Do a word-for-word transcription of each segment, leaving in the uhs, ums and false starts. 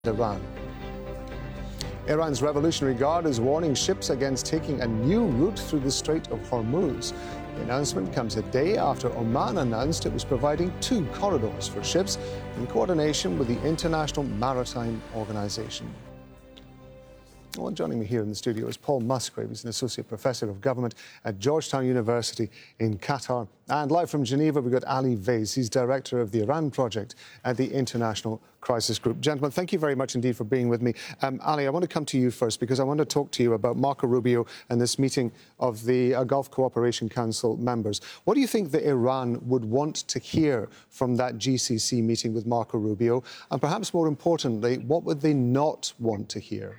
Iran. Iran's Revolutionary Guard is warning ships against taking a new route through the Strait of Hormuz. The announcement comes a day after Oman announced it was providing two corridors for ships in coordination with the International Maritime Organization. Well, joining me here in the studio is Paul Musgrave. He's an Associate Professor of Government at Georgetown University in Qatar. And live from Geneva, we've got Ali Vaez. He's Director of the Iran Project at the International Crisis Group. Gentlemen, thank you very much indeed for being with me. Um, Ali, I want to come to you first because I want to talk to you about Marco Rubio and this meeting of the uh, Gulf Cooperation Council members. What do you think that Iran would want to hear from that G C C meeting with Marco Rubio? And perhaps more importantly, what would they not want to hear?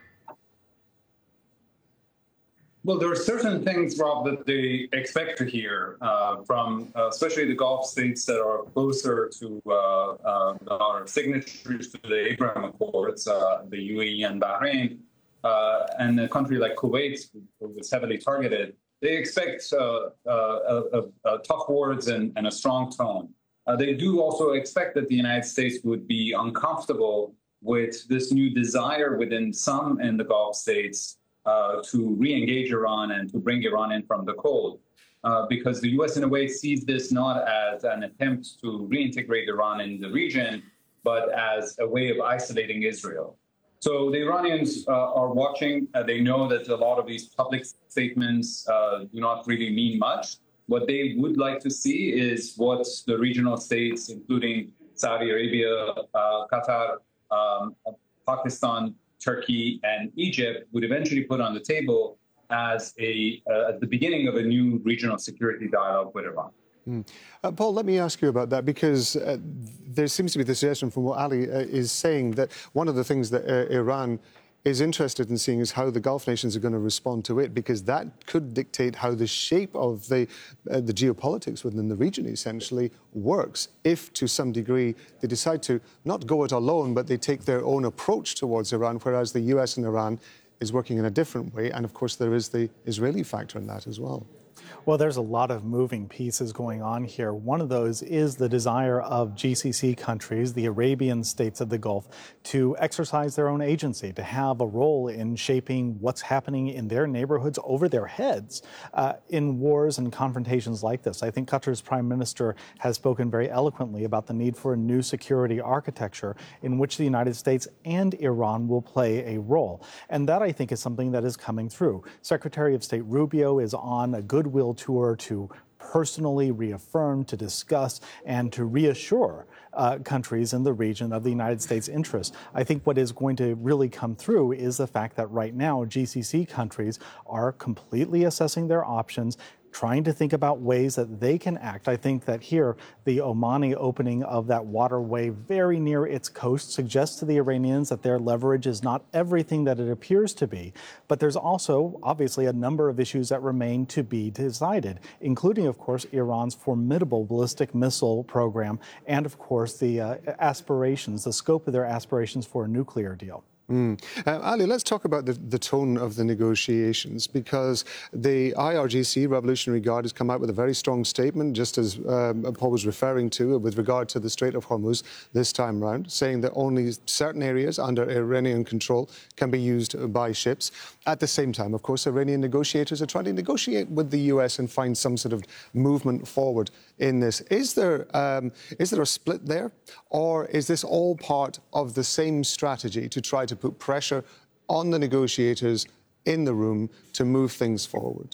Well, there are certain things, Rob, that they expect to hear uh, from uh, especially the Gulf states that are closer to uh, uh, our signatories to the Abraham Accords, uh, the U A E and Bahrain, uh, and a country like Kuwait, who was heavily targeted. They expect uh, uh, uh, uh, tough words and, and a strong tone. Uh, they do also expect that the United States would be uncomfortable with this new desire within some in the Gulf states Uh, to re-engage Iran and to bring Iran in from the cold, uh, because the U S in a way sees this not as an attempt to reintegrate Iran in the region, but as a way of isolating Israel. So the Iranians uh, are watching. Uh, they know that a lot of these public statements uh, do not really mean much. What they would like to see is what the regional states, including Saudi Arabia, uh, Qatar, um, Pakistan, Turkey and Egypt would eventually put on the table as a uh, at the beginning of a new regional security dialogue with Iran. Mm. Uh, Paul, let me ask you about that because uh, there seems to be the suggestion from what Ali uh, is saying that one of the things that uh, Iran is interested in seeing is how the Gulf nations are going to respond to it, because that could dictate how the shape of the, uh, the geopolitics within the region essentially works. If, to some degree, they decide to not go it alone, but they take their own approach towards Iran, whereas the U S and Iran is working in a different way. And, of course, there is the Israeli factor in that as well. Well, there's a lot of moving pieces going on here. One of those is the desire of G C C countries, the Arabian states of the Gulf, to exercise their own agency, to have a role in shaping what's happening in their neighborhoods over their heads uh, in wars and confrontations like this. I think Qatar's Prime Minister has spoken very eloquently about the need for a new security architecture in which the United States and Iran will play a role. And that, I think, is something that is coming through. Secretary of State Rubio is on a goodwill tour to personally reaffirm, to discuss, and to reassure uh, countries in the region of the United States' interest. I think what is going to really come through is the fact that right now G C C countries are completely assessing their options, trying to think about ways that they can act. I think that here, the Omani opening of that waterway very near its coast suggests to the Iranians that their leverage is not everything that it appears to be. But there's also, obviously, a number of issues that remain to be decided, including, of course, Iran's formidable ballistic missile program and, of course, the uh, aspirations, the scope of their aspirations for a nuclear deal. Mm. Uh, Ali, let's talk about the, the tone of the negotiations, because the I R G C, Revolutionary Guard, has come out with a very strong statement, just as um, Paul was referring to, with regard to the Strait of Hormuz this time round, saying that only certain areas under Iranian control can be used by ships. At the same time, of course, Iranian negotiators are trying to negotiate with the U S and find some sort of movement forward in this. Is there, um, is there a split there, or is this all part of the same strategy to try to put pressure on the negotiators in the room to move things forward?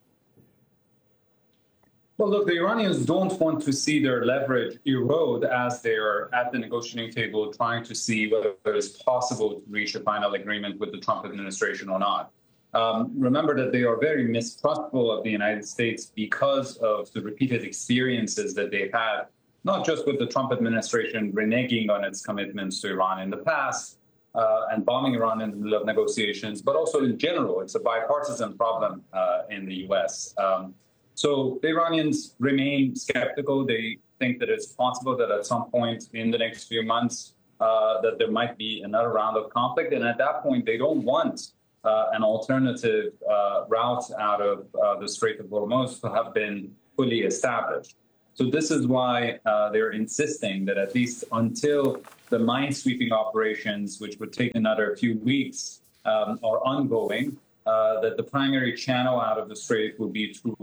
Well, look, the Iranians don't want to see their leverage erode as they are at the negotiating table trying to see whether it's possible to reach a final agreement with the Trump administration or not. Um, remember that they are very mistrustful of the United States because of the repeated experiences that they've had, not just with the Trump administration reneging on its commitments to Iran in the past, Uh, and bombing Iran in the middle of negotiations, but also in general, it's a bipartisan problem uh, in the U S. Um, so the Iranians remain skeptical. They think that it's possible that at some point in the next few months uh, that there might be another round of conflict. And at that point, they don't want uh, an alternative uh, route out of uh, the Strait of Hormuz to have been fully established. So this is why uh, they're insisting that at least until the mine-sweeping operations, which would take another few weeks, um, are ongoing, uh, that the primary channel out of the strait will be through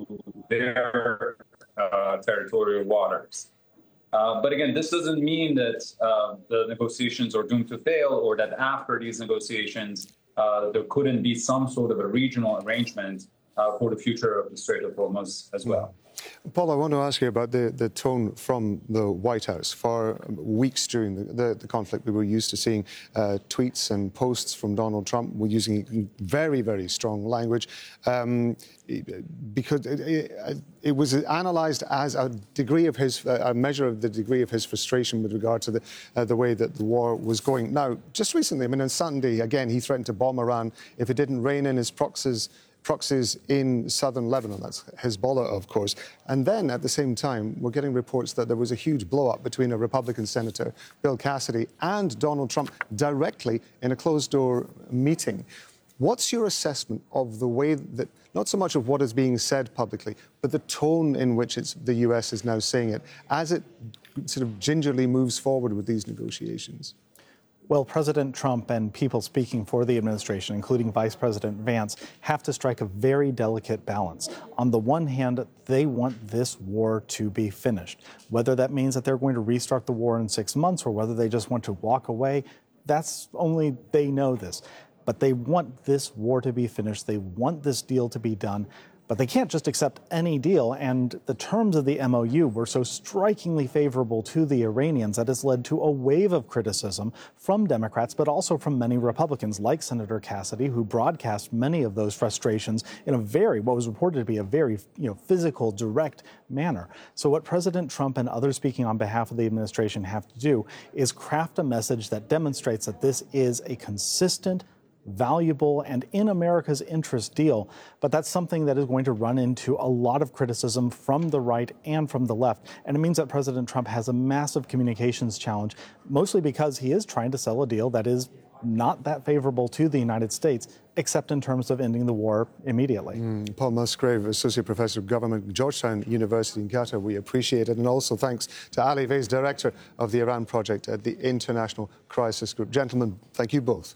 their uh, territorial waters. Uh, but again, this doesn't mean that uh, the negotiations are doomed to fail, or that after these negotiations, uh, there couldn't be some sort of a regional arrangement uh, for the future of the Strait of Hormuz as well. Paul, I want to ask you about the, the tone from the White House. For weeks during the, the, the conflict, we were used to seeing uh, tweets and posts from Donald Trump. We're using very, very strong language um, because it, it, it was analysed as a degree of his, a measure of the degree of his frustration with regard to the, uh, the way that the war was going. Now, just recently, I mean, on Sunday, again, he threatened to bomb Iran if it didn't rein in his proxies proxies in southern Lebanon. That's Hezbollah, of course. And then, at the same time, we're getting reports that there was a huge blow-up between a Republican senator, Bill Cassidy, and Donald Trump directly in a closed-door meeting. What's your assessment of the way that, not so much of what is being said publicly, but the tone in which it's, the U S is now saying it, as it sort of gingerly moves forward with these negotiations? Well, President Trump and people speaking for the administration, including Vice President Vance, have to strike a very delicate balance. On the one hand, they want this war to be finished. Whether that means that they're going to restart the war in six months or whether they just want to walk away, that's only they know this. But they want this war to be finished. They want this deal to be done. But they can't just accept any deal, and the terms of the M O U were so strikingly favorable to the Iranians that has led to a wave of criticism from Democrats, but also from many Republicans, like Senator Cassidy, who broadcast many of those frustrations in a very, what was reported to be a very, you know, physical, direct manner. So what President Trump and others speaking on behalf of the administration have to do is craft a message that demonstrates that this is a consistent, valuable, and in America's interest deal. But that's something that is going to run into a lot of criticism from the right and from the left. And it means that President Trump has a massive communications challenge, mostly because he is trying to sell a deal that is not that favorable to the United States, except in terms of ending the war immediately. Mm, Paul Musgrave, Associate Professor of Government at Georgetown University in Qatar, we appreciate it. And also thanks to Ali Vaez, Director of the Iran Project at the International Crisis Group. Gentlemen, thank you both.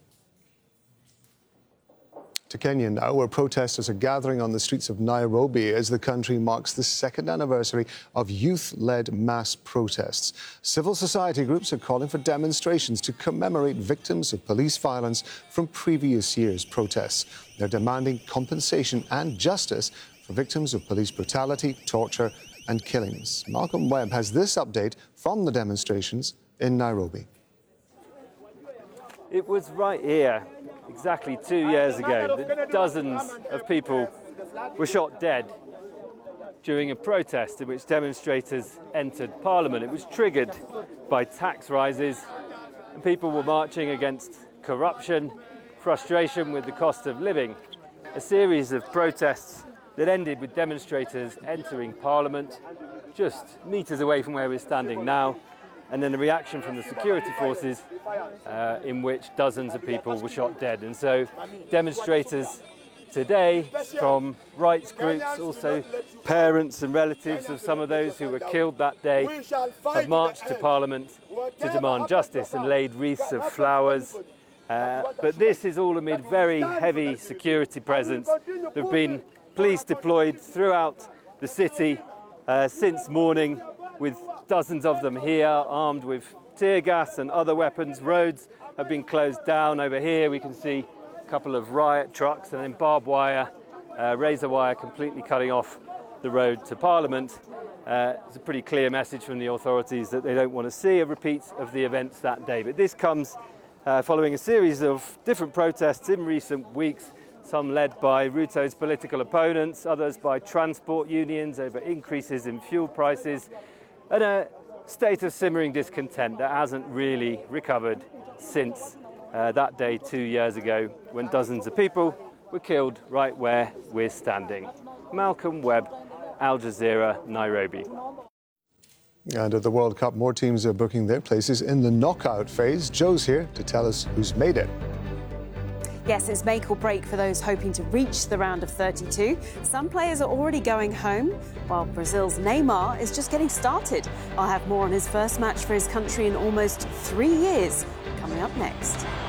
To Kenya now, where protesters are gathering on the streets of Nairobi as the country marks the second anniversary of youth-led mass protests. Civil society groups are calling for demonstrations to commemorate victims of police violence from previous years' protests. They're demanding compensation and justice for victims of police brutality, torture and killings. Malcolm Webb has this update from the demonstrations in Nairobi. It was right here, exactly two years ago, that dozens of people were shot dead during a protest in which demonstrators entered Parliament. It was triggered by tax rises, and people were marching against corruption, frustration with the cost of living. A series of protests that ended with demonstrators entering Parliament just metres away from where we're standing now, and then a reaction from the security forces uh, in which dozens of people were shot dead. And so demonstrators today from rights groups, also parents and relatives of some of those who were killed that day, have marched to Parliament to demand justice and laid wreaths of flowers. Uh, but this is all amid very heavy security presence. There have been police deployed throughout the city uh, since morning, with dozens of them here armed with tear gas and other weapons. Roads have been closed down. Over here we can see a couple of riot trucks and then barbed wire, uh, razor wire completely cutting off the road to Parliament. Uh, it's a pretty clear message from the authorities that they don't want to see a repeat of the events that day. But this comes uh, following a series of different protests in recent weeks, some led by Ruto's political opponents, others by transport unions over increases in fuel prices, and a state of simmering discontent that hasn't really recovered since uh, that day two years ago when dozens of people were killed right where we're standing. Malcolm Webb, Al Jazeera, Nairobi. And at the World Cup, more teams are booking their places in the knockout phase. Joe's here to tell us who's made it. Yes, it's make or break for those hoping to reach the round of thirty-two. Some players are already going home, while Brazil's Neymar is just getting started. I'll have more on his first match for his country in almost three years coming up next.